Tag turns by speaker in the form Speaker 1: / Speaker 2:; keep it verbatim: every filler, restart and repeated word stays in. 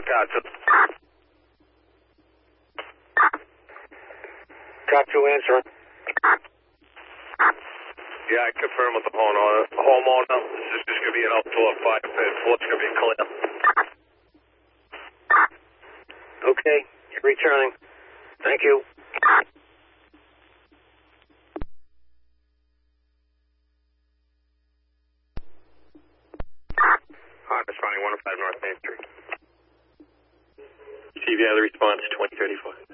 Speaker 1: Got you. Got you answering. Yeah, I confirm with the homeowner. Homeowner, this is just going to be an outdoor fire pit. Floor's going to be clear. Okay, returning. Thank you. Hi, responding one oh five North Main Street.
Speaker 2: C V I, the response, twenty thirty-four.